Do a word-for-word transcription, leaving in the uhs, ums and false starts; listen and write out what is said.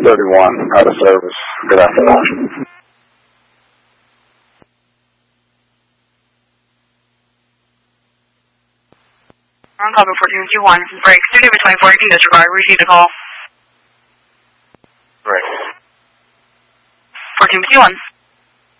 thirty-one, out of service. Good afternoon. I'm calling fourteen fifty-one. Break. Studio twenty-four, you can disregard. Receive the call. Break. fourteen fifty-one.